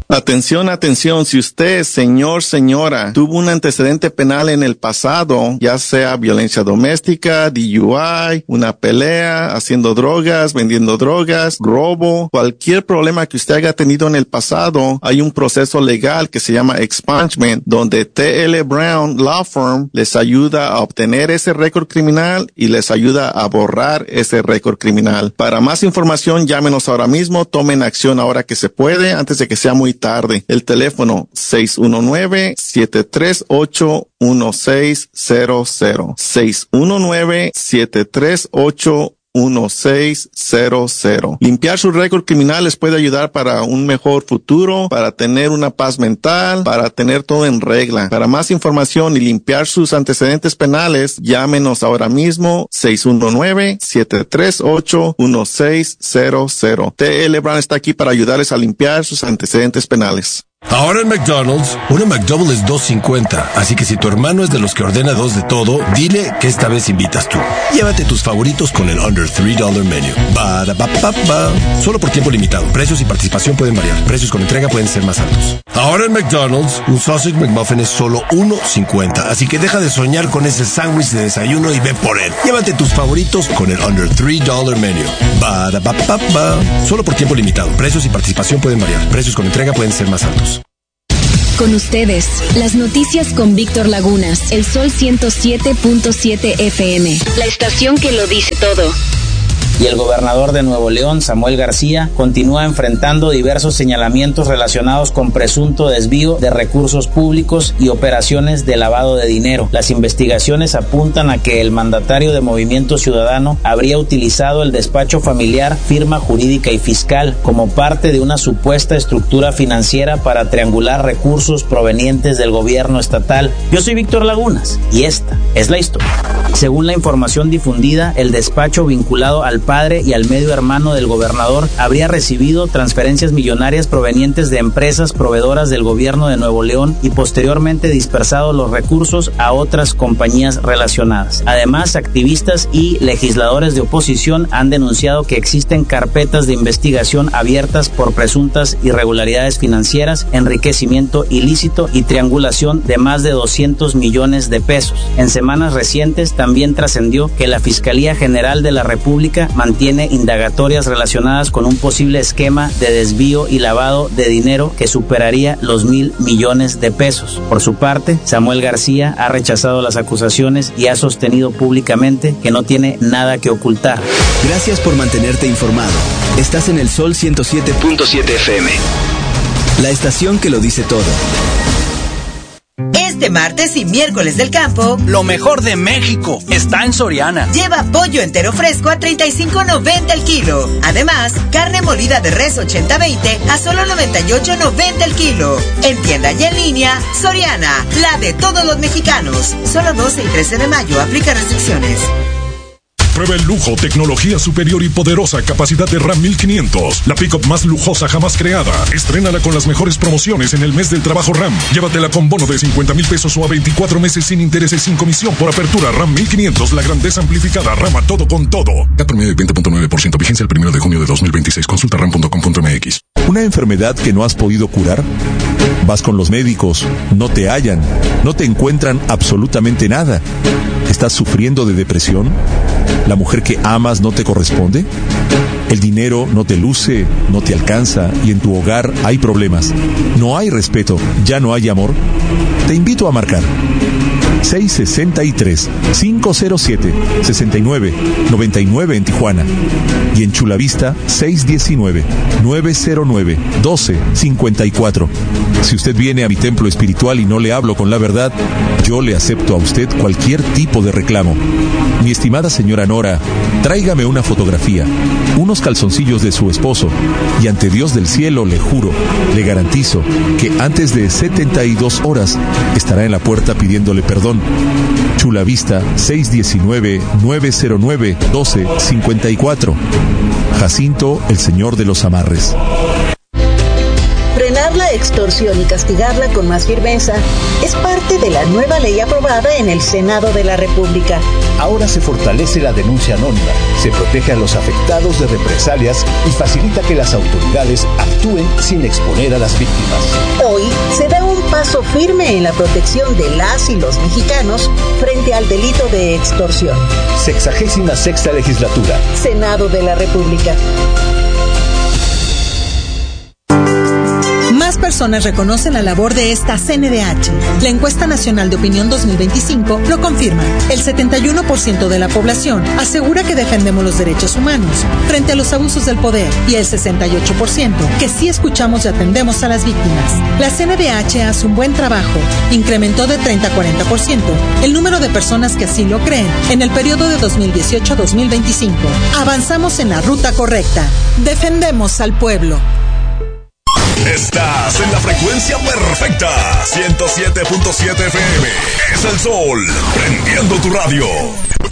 Atención, atención, si usted, señor, señora, tuvo un antecedente penal en el pasado, ya sea violencia doméstica, DUI, una pelea, haciendo drogas, vendiendo drogas, robo, cualquier problema que usted haya tenido en el pasado, hay un proceso legal que se llama expungement, donde T.L. Brown Law Firm les ayuda a obtener ese récord criminal y les ayuda a borrar ese récord criminal. Para más información, llámenos ahora mismo, tomen acción ahora que se puede, antes de que sea muy tarde. El teléfono 619-738-1600. 619-738-1600. Limpiar su récord criminal les puede ayudar para un mejor futuro, para tener una paz mental, para tener todo en regla. Para más información y limpiar sus antecedentes penales, llámenos ahora mismo 619-738-1600. T.L. Brown está aquí para ayudarles a limpiar sus antecedentes penales. Ahora en McDonald's, una McDouble es $2.50, así que si tu hermano es de los que ordena 2 de todo, dile que esta vez invitas tú. Llévate tus favoritos con el Under $3 Menu. Ba-da-ba-ba-ba. Solo por tiempo limitado. Precios y participación pueden variar. Precios con entrega pueden ser más altos. Ahora en McDonald's, un Sausage McMuffin es solo $1.50, así que deja de soñar con ese sándwich de desayuno y ve por él. Llévate tus favoritos con el Under $3 Menu. Ba-da-ba-ba-ba. Solo por tiempo limitado. Precios y participación pueden variar. Precios con entrega pueden ser más altos. Con ustedes, las noticias con Víctor Lagunas, el Sol 107.7 FM, la estación que lo dice todo. Y el gobernador de Nuevo León, Samuel García, continúa enfrentando diversos señalamientos relacionados con presunto desvío de recursos públicos y operaciones de lavado de dinero. Las investigaciones apuntan a que el mandatario de Movimiento Ciudadano habría utilizado el despacho familiar, firma jurídica y fiscal como parte de una supuesta estructura financiera para triangular recursos provenientes del gobierno estatal. Yo soy Víctor Lagunas y esta es la historia. Según la información difundida, el despacho vinculado al padre y al medio hermano del gobernador habría recibido transferencias millonarias provenientes de empresas proveedoras del gobierno de Nuevo León y posteriormente dispersado los recursos a otras compañías relacionadas. Además, activistas y legisladores de oposición han denunciado que existen carpetas de investigación abiertas por presuntas irregularidades financieras, enriquecimiento ilícito y triangulación de más de 200 millones de pesos. En semanas recientes también trascendió que la Fiscalía General de la República mantiene indagatorias relacionadas con un posible esquema de desvío y lavado de dinero que superaría los 1,000 millones de pesos. Por su parte, Samuel García ha rechazado las acusaciones y ha sostenido públicamente que no tiene nada que ocultar. Gracias por mantenerte informado. Estás en el Sol 107.7 FM, la estación que lo dice todo. Este martes y miércoles del campo, lo mejor de México está en Soriana. Lleva pollo entero fresco a $35.90 el kilo. Además, carne molida de res 80-20 a solo $98.90 el kilo. En tienda y en línea, Soriana, la de todos los mexicanos. Solo 12 y 13 de mayo, aplica restricciones. Prueba el lujo, tecnología superior y poderosa capacidad de Ram 1500. La pick-up más lujosa jamás creada. Estrénala con las mejores promociones en el mes del trabajo Ram. Llévatela con bono de 50,000 pesos o a 24 meses sin intereses, sin comisión por apertura. Ram 1500, la grandeza amplificada. Rama todo con todo. CAT promedio de 20.9%. Vigencia el 1 de junio de 2026. Consulta ram.com.mx. ¿Una enfermedad que no has podido curar? Vas con los médicos, no te hallan, no te encuentran absolutamente nada. ¿Estás sufriendo de depresión? ¿La mujer que amas no te corresponde? El dinero no te luce, no te alcanza y en tu hogar hay problemas. No hay respeto, ya no hay amor. Te invito a marcar 663-507-6999 en Tijuana y en Chulavista 619-909-1254. Si usted viene a mi templo espiritual y no le hablo con la verdad, yo le acepto a usted cualquier tipo de reclamo. Mi estimada señora Nora, tráigame una fotografía, unos calzoncillos de su esposo y ante Dios del cielo le juro, le garantizo que antes de 72 horas estará en la puerta pidiéndole perdón. Chulavista 619-909-1254. Jacinto, el señor de los amarres. Frenar la extorsión y castigarla con más firmeza es parte de la nueva ley aprobada en el Senado de la República. Ahora se fortalece la denuncia anónima, se protege a los afectados de represalias y facilita que las autoridades actúen sin exponer a las víctimas. Hoy se da un paso firme en la protección de las y los mexicanos frente al delito de extorsión. 66ª Legislatura. Senado de la República. Más personas reconocen la labor de esta CNDH. La encuesta nacional de opinión 2025 lo confirma. El 71% de la población asegura que defendemos los derechos humanos frente a los abusos del poder y el 68% que sí escuchamos y atendemos a las víctimas. La CNDH hace un buen trabajo. Incrementó de 30 a 40% el número de personas que así lo creen en el periodo de 2018 a 2025. Avanzamos en la ruta correcta. Defendemos al pueblo. Estás en la frecuencia perfecta. 107.7 FM. Es el sol. Prendiendo tu radio.